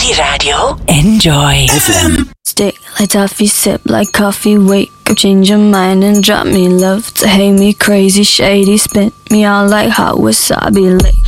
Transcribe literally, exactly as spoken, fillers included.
Radio. Enjoy. F M. Stick like toffee, sip like coffee, wake up, change your mind and drop me love to hate me crazy, shady, spin me out like hot wasabi, lick